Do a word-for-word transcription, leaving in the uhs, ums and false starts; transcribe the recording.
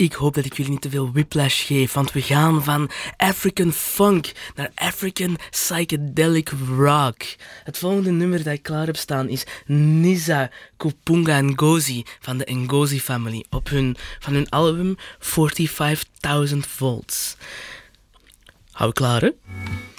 Ik hoop dat ik jullie niet te veel whiplash geef, want we gaan van African funk naar African psychedelic rock. Het volgende nummer dat ik klaar heb staan is Niza Kupunga Ngozi van de Ngozi Family op hun, van hun album vijfenveertigduizend volts. Hou klaar, hè?